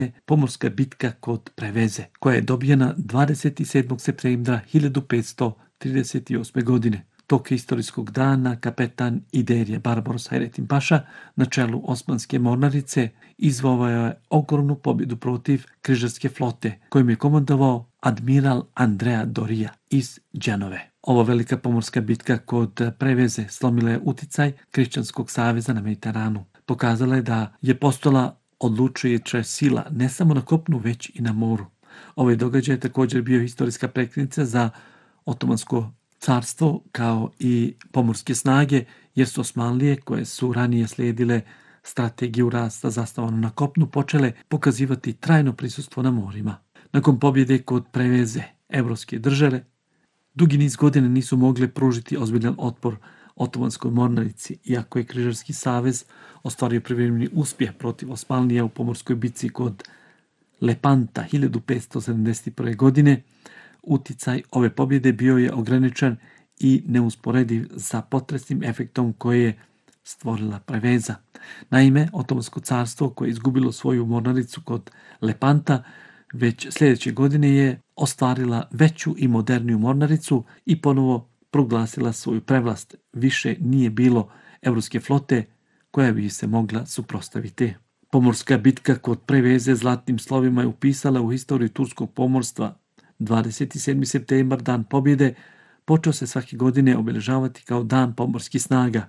pomorska bitka kod Preveze, koja je dobijena 27. septembra 1538. godine. Tog historijskog dana kapetan Iderije Barbaros Hayrettin Paša na čelu Osmanske mornarice izvovao je ogromnu pobjedu protiv križarske flote kojim je komandovao admiral Andrea Doria iz Dženove. Ova velika pomorska bitka kod Preveze slomila je uticaj Kršćanskog saveza na Mediteranu. Pokazala je da je postojala odlučujuća sila ne samo na kopnu već i na moru. Ovaj događaj je također bio historijska prekretnica za Otomansko carstvo kao i pomorske snage, jer su Osmanlije, koje su ranije slijedile strategiju rasta zasnovanu na kopnu, počele pokazivati trajno prisustvo na morima. Nakon pobjede kod Preveze, evropske države dugi niz godina nisu mogle pružiti ozbiljan otpor Otomanskoj mornarici, iako je Križarski savez ostvario privremeni uspjeh protiv Osmanlija u pomorskoj bitci kod Lepanta 1571. godine. Uticaj ove pobjede bio je ograničen i neusporediv sa potresnim efektom koje je stvorila Preveza. Naime, Otomansko carstvo koje je izgubilo svoju mornaricu kod Lepanta već sljedeće godine je ostvarila veću i moderniju mornaricu i ponovo proglasila svoju prevlast. Više nije bilo evropske flote koja bi se mogla suprotstaviti. Pomorska bitka kod Preveze zlatnim slovima je upisala u historiju turskog pomorstva. 27. septembar, dan pobjede, počeo se svake godine obilježavati kao dan pomorskih snaga.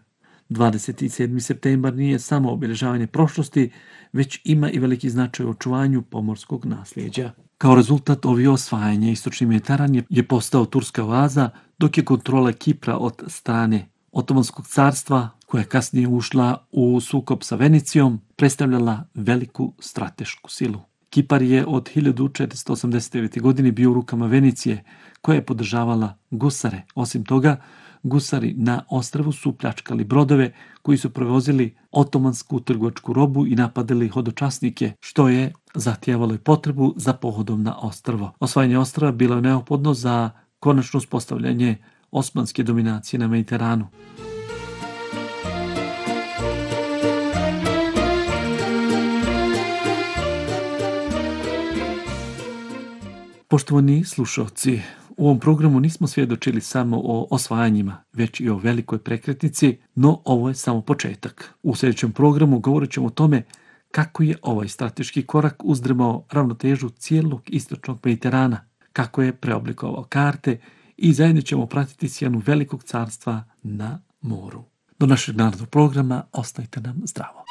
27. septembar nije samo obilježavanje prošlosti, već ima i veliki značaj u očuvanju pomorskog nasljeđa. Kao rezultat ovih osvajanja istočni Mediteran je postao turska oaza, dok je kontrola Kipra od strane Otomanskog carstva, koja je kasnije ušla u sukob sa Venecijom, predstavljala veliku stratešku silu. Kipar je od 1489. godine bio u rukama Venecije, koja je podržavala gusare. Osim toga, gusari na ostrvu su pljačkali brodove koji su prevozili otomansku trgovačku robu i napadali hodočasnike, što je zahtijevalo i potrebu za pohodom na ostrvo. Osvajanje ostrva bilo je neophodno za konačno uspostavljanje osmanske dominacije na Mediteranu. Poštovani slušalci, u ovom programu nismo svjedočili samo o osvajanjima, već i o velikoj prekretnici, no ovo je samo početak. U sljedećem programu govorit ćemo o tome kako je ovaj strateški korak uzdrmao ravnotežu cijelog istočnog Mediterana, kako je preoblikovao karte i zajedno ćemo pratiti sjenu velikog carstva na moru. Do našeg narodnog programa ostajte nam zdravo.